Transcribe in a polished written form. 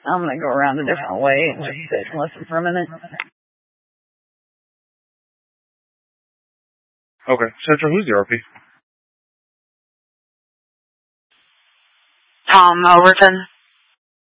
I'm going to go around a different way and just sit and listen for a minute. Okay. Central, who's the RP? Tom Overton.